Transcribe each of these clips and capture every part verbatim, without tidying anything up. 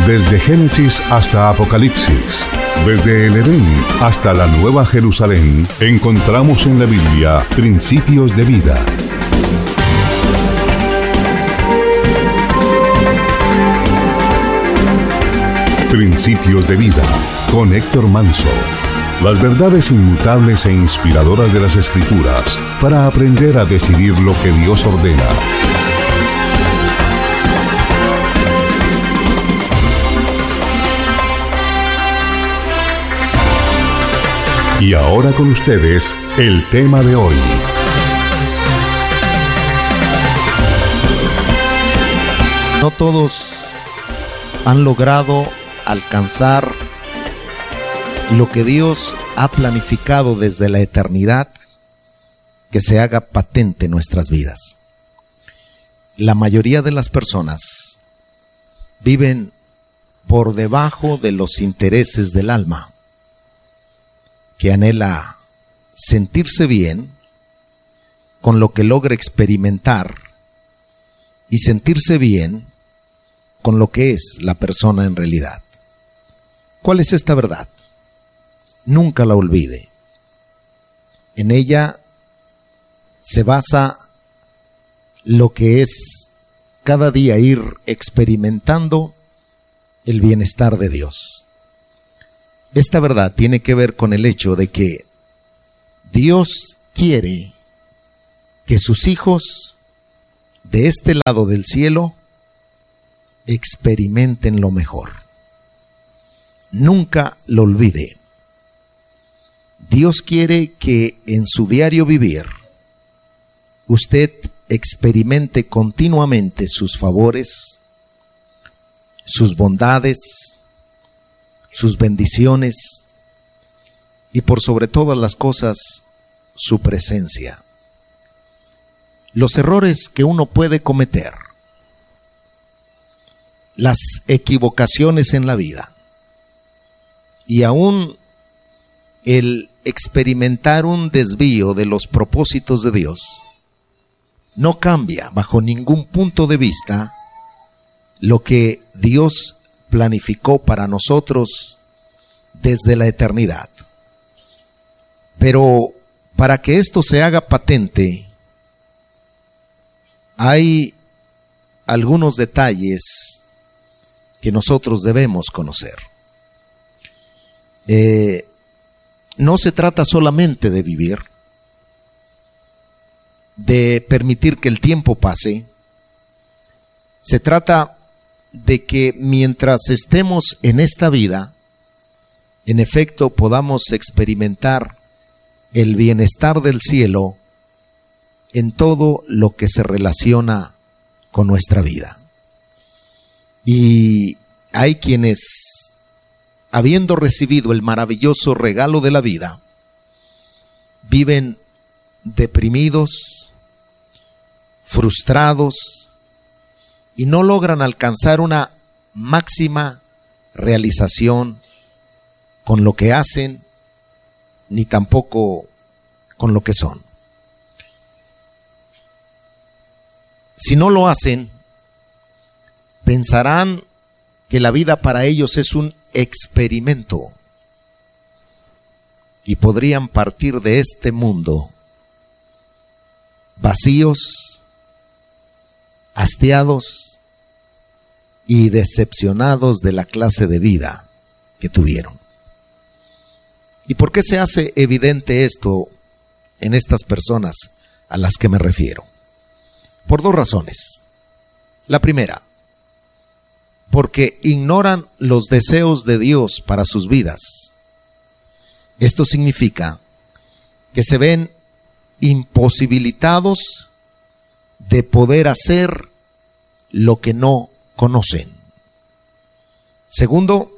Desde Génesis hasta Apocalipsis, desde el Edén hasta la Nueva Jerusalén, encontramos en la Biblia principios de vida. Principios de vida, con Héctor Manso. Las verdades inmutables e inspiradoras de las Escrituras para aprender a decidir lo que Dios ordena. Y ahora con ustedes, el tema de hoy. No todos han logrado alcanzar lo que Dios ha planificado desde la eternidad que se haga patente en nuestras vidas. La mayoría de las personas viven por debajo de los intereses del alma, que anhela sentirse bien con lo que logra experimentar y sentirse bien con lo que es la persona en realidad. ¿Cuál es esta verdad? Nunca la olvide. En ella se basa lo que es cada día ir experimentando el bienestar de Dios. Esta verdad tiene que ver con el hecho de que Dios quiere que sus hijos de este lado del cielo experimenten lo mejor. Nunca lo olvide. Dios quiere que en su diario vivir usted experimente continuamente sus favores, sus bondades, sus bendiciones y por sobre todas las cosas, su presencia. Los errores que uno puede cometer, las equivocaciones en la vida y aún el experimentar un desvío de los propósitos de Dios, no cambia bajo ningún punto de vista lo que Dios planificó para nosotros desde la eternidad. Pero para que esto se haga patente, hay algunos detalles que nosotros debemos conocer. Eh, no se trata solamente de vivir, de permitir que el tiempo pase. Se trata de que mientras estemos en esta vida, en efecto podamos experimentar el bienestar del cielo en todo lo que se relaciona con nuestra vida. Y hay quienes, habiendo recibido el maravilloso regalo de la vida, viven deprimidos, frustrados, y no logran alcanzar una máxima realización con lo que hacen, ni tampoco con lo que son. Si no lo hacen, pensarán que la vida para ellos es un experimento y podrían partir de este mundo vacíos, hastiados y decepcionados de la clase de vida que tuvieron. ¿Y por qué se hace evidente esto en estas personas a las que me refiero? Por dos razones. La primera, porque ignoran los deseos de Dios para sus vidas. Esto significa que se ven imposibilitados de poder hacer lo que no conocen. Segundo,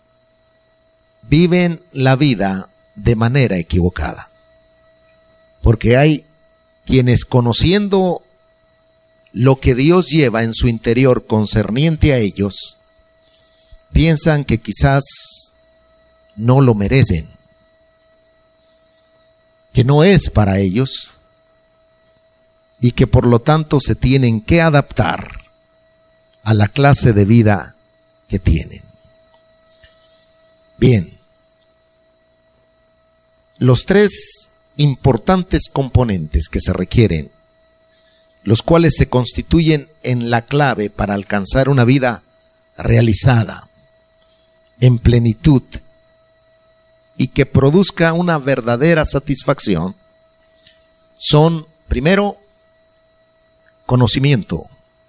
viven la vida de manera equivocada. Porque hay quienes, conociendo lo que Dios lleva en su interior concerniente a ellos, piensan que quizás no lo merecen, que no es para ellos y que por lo tanto se tienen que adaptar a la clase de vida que tienen. Bien, los tres importantes componentes que se requieren, los cuales se constituyen en la clave para alcanzar una vida realizada, en plenitud, y que produzca una verdadera satisfacción, son, primero, conocimiento.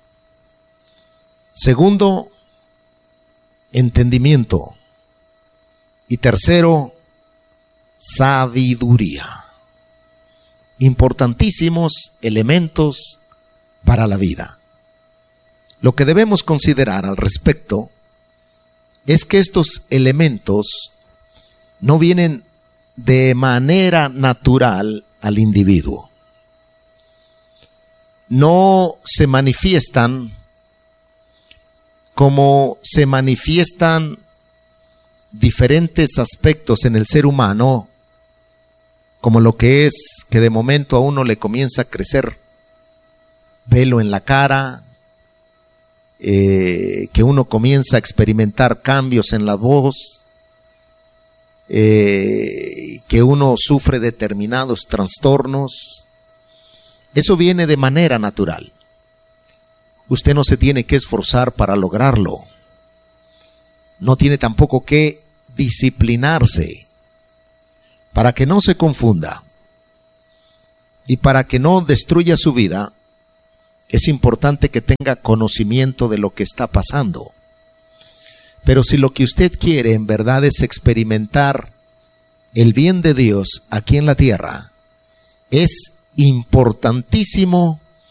Segundo, entendimiento. Y tercero, sabiduría. Importantísimos elementos para la vida. Lo que debemos considerar al respecto es que estos elementos no vienen de manera natural al individuo. No se manifiestan como se manifiestan diferentes aspectos en el ser humano, como lo que es que de momento a uno le comienza a crecer pelo en la cara, eh, que uno comienza a experimentar cambios en la voz, eh, que uno sufre determinados trastornos. Eso viene de manera natural. Usted no se tiene que esforzar para lograrlo. No tiene tampoco que disciplinarse. Para que no se confunda y para que no destruya su vida, es importante que tenga conocimiento de lo que está pasando. Pero si lo que usted quiere en verdad es experimentar el bien de Dios aquí en la tierra, es importantísimo